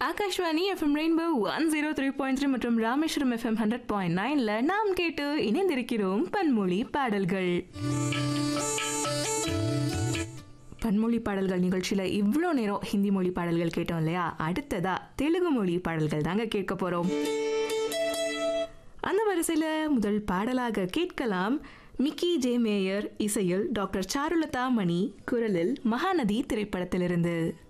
Akashvani FM rainbow 103.3 மற்றும் Rameswaram FM 100.9ல நாம் கேட்டு இணைந்திருக்கிறோம் பன்மொழி பாடல்கள். பன்மொழி பாடல்கள் நிகழ்ச்சியில இவ்வளோ நேரம் ஹிந்தி மொழி பாடல்கள் கேட்டோம் இல்லையா? அடுத்ததா தெலுங்கு மொழி பாடல்கள் தாங்க கேட்க போறோம். அந்த வரிசையில முதல் பாடலாக கேட்கலாம். மிக்கி ஜே மேயர் இசையில் டாக்டர் சாருலதா மணி குரலில் மகாநதி திரைப்படத்திலிருந்து.